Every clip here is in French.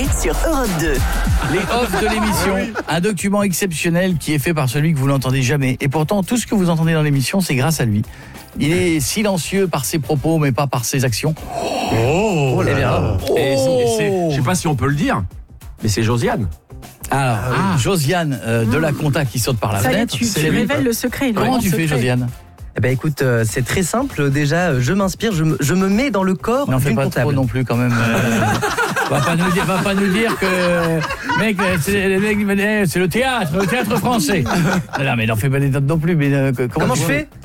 l'été sur Europe 2. Les off de l'émission, un document exceptionnel qui est fait par celui que vous n'entendez jamais. Et pourtant, tout ce que vous entendez dans l'émission, c'est grâce à lui. Il est silencieux par ses propos, mais pas par ses actions. Oh là là. Je sais pas si on peut le dire, mais c'est Josiane. Alors, Josiane de la Compta qui saute par la fenêtre. Tu révèles le secret. Comment tu fais, Josiane? Eh ben écoute, c'est très simple. Déjà, je m'inspire, je me mets dans le corps N'en fais d'une pas comptable. trop non plus quand même. Va pas nous dire que mec, c'est le théâtre français. Non mais n'en fais pas des notes non plus. Mais comment je fais?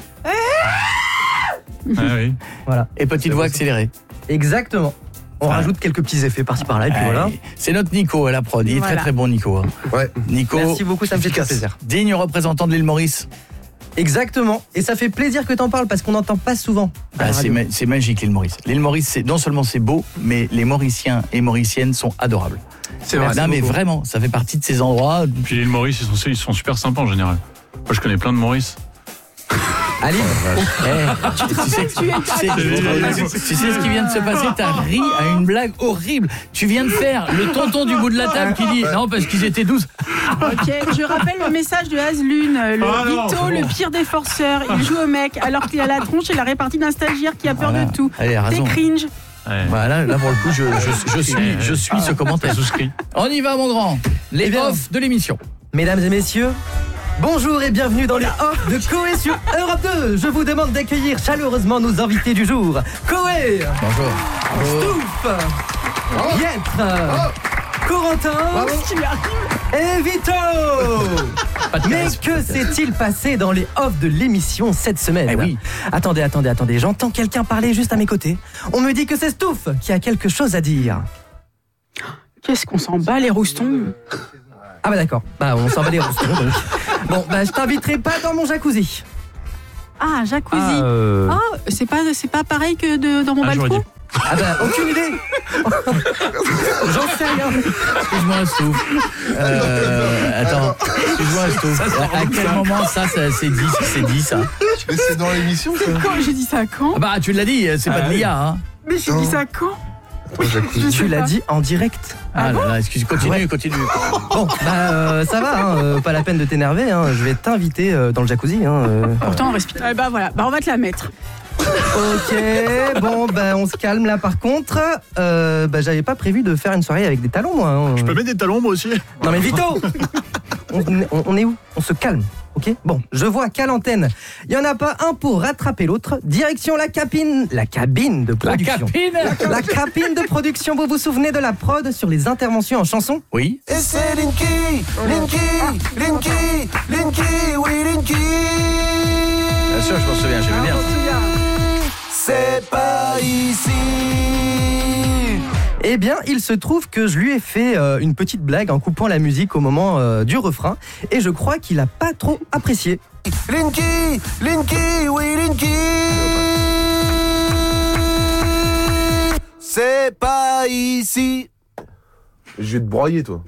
Oui. Voilà. Et petite voix accélérée. Exactement. On rajoute quelques petits effets par-ci par-là et puis voilà. C'est notre Nico à la prod. Il est très très bon, Nico. Ouais. Nico. Merci beaucoup, ça me fait très plaisir. Digne représentant de l'île Maurice. Exactement. Et ça fait plaisir que t'en parles parce qu'on n'entend pas souvent. C'est magique l'île Maurice. L'île Maurice, non seulement c'est beau, mais les Mauriciens et Mauriciennes sont adorables. C'est vrai. Non mais vraiment, ça fait partie de ces endroits. Puis l'île Maurice, ils sont super sympas en général. Moi je connais plein de Maurice. Allez, tu sais ce qui vient de se passer? T'as ri à une blague horrible. Tu viens de faire le tonton du bout de la table qui dit non parce qu'ils étaient 12. Ok, je rappelle le message de Azlune. Vito, le pire des forceurs, il joue au mec alors qu'il a la tronche et la répartie d'un stagiaire qui a peur de tout. T'es cringe. Voilà, là pour le coup, je suis ce commentaire. On y va, mon grand. Les off de l'émission. Mesdames et messieurs, bonjour et bienvenue dans les off de Koé sur Europe 2. Je vous demande d'accueillir chaleureusement nos invités du jour. Koé, bonjour. Stouff, Yêtre, Corentin et Vito. Mais que s'est-il passé dans les off de l'émission cette semaine? Oui. Attendez, j'entends quelqu'un parler juste à mes côtés. On me dit que c'est Stouff qui a quelque chose à dire. Qu'est-ce qu'on s'en bat les roustons? Ah bah d'accord, on s'en va les roustons donc. Bon, je t'inviterai pas dans mon jacuzzi. Ah, jacuzzi. C'est pas pareil que dans mon balcon. Ah bah, aucune idée. J'en sais rien. Excuse-moi, Stouff. Attends, excuse-moi, Stouff. À quel moment ça c'est dit ça? Mais c'est dans l'émission ça. Quand j'ai dit ça quand? Ah bah tu l'as dit, c'est pas de l'IA hein. Mais j'ai dit ça quand? Tu l'as dit en direct. Ah là là, excuse, continue. Bon, ça va, pas la peine de t'énerver, je vais t'inviter dans le jacuzzi. Pourtant on respire. Voilà, on va te la mettre. Ok, bon, on se calme là par contre. J'avais pas prévu de faire une soirée avec des talons moi. Je peux mettre des talons moi aussi. Non mais Vito, on est où? On se calme. Ok, bon, je vois qu'à l'antenne, il n'y en a pas un pour rattraper l'autre. Direction la cabine de production. La cabine de production, vous vous souvenez de la prod sur les interventions en chanson? Oui. Et c'est Linky, oui Linky. Bien sûr, je m'en souviens, j'aimais bien. C'est pas ici. Eh bien, il se trouve que je lui ai fait une petite blague en coupant la musique au moment du refrain et je crois qu'il a pas trop apprécié. Linky, oui Linky. C'est pas ici. Je vais te broyer toi.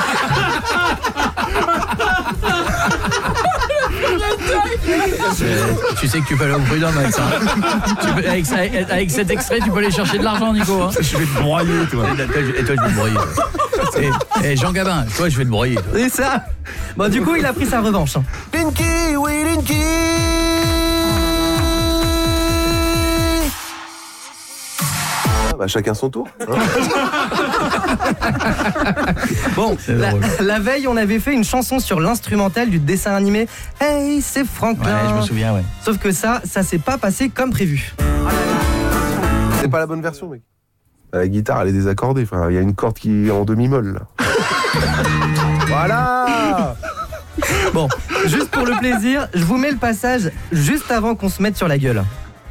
Tu sais que tu peux aller au prud'homme avec ça. Avec cet extrait, tu peux aller chercher de l'argent, Nico. Hein. Je vais te broyer, toi. Et toi, je vais te broyer. Et Jean Gabin, toi, je vais te broyer. Toi. C'est ça. Bon, du coup, il a pris sa revanche. Linky, oui Linky. Chacun son tour. Bon, la veille, on avait fait une chanson sur l'instrumental du dessin animé Hey, c'est Franklin. Ouais, je me souviens, ouais. Sauf que ça s'est pas passé comme prévu. C'est pas la bonne version, mec. La guitare, elle est désaccordée. Enfin, il y a une corde qui est en demi-molle, là. Voilà. Bon, juste pour le plaisir, je vous mets le passage juste avant qu'on se mette sur la gueule.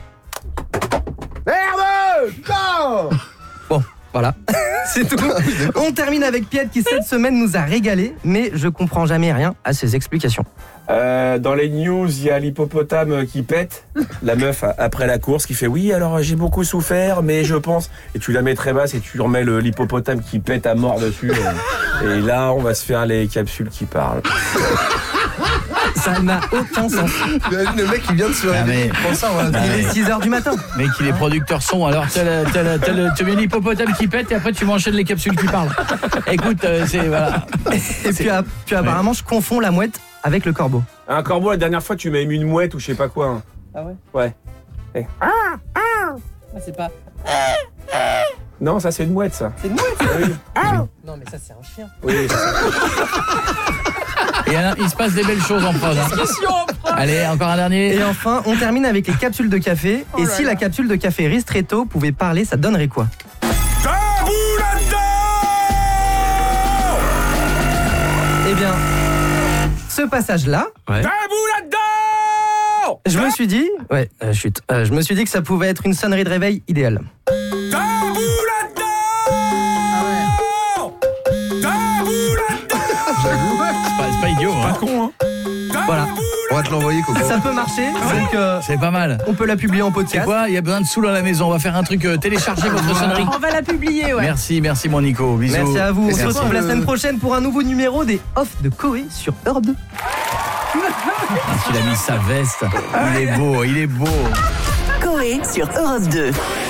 Merde! Non! Bon, voilà, c'est tout. On termine avec Piet qui cette semaine nous a régalé, mais je comprends jamais rien à ses explications. Dans les news, il y a l'hippopotame qui pète. La meuf, après la course, qui fait « Oui, alors j'ai beaucoup souffert, mais je pense... » Et tu la mets très basse et tu remets l'hippopotame qui pète à mort dessus. Et là, on va se faire les capsules qui parlent. Ça n'a aucun sens. Imagine le mec qui vient de se réveiller. Il est 6h du matin. Mec, il est producteur son. Alors, tu mets l'hippopotame qui pète et après tu m'enchaînes les capsules qui parlent. Écoute, c'est voilà. Et puis apparemment, je confonds la mouette avec le corbeau. Un corbeau, la dernière fois, tu m'as émis une mouette ou je sais pas quoi. Hein. Ah ouais? Ouais. Hey. C'est pas... Non, ça c'est une mouette, ça. C'est une mouette? Oui. Non, mais ça, c'est un chien. Oui. Et il se passe des belles choses en prod. Hein. Allez, encore un dernier. Et enfin, on termine avec les capsules de café. Et si la capsule de café Ristretto pouvait parler, ça donnerait quoi? Eh bien, ce passage-là... Ouais. Je me suis dit... Ouais, chut. Je me suis dit que ça pouvait être une sonnerie de réveil idéale. C'est pas idiot, hein. Pas con, hein. Voilà. On va te l'envoyer, Coco. Ça peut marcher, donc c'est pas mal. on peut la publier en C'est podcast. quoi? Il y a besoin de sous dans la maison. On va faire un truc, télécharger votre sonnerie. On va la publier, ouais. Merci mon Nico. Bisous. Merci à vous. On se Merci. retrouve la semaine prochaine pour un nouveau numéro des Off de Koé sur Europe 2. Il a mis sa veste. Il est beau. Koé sur Europe 2.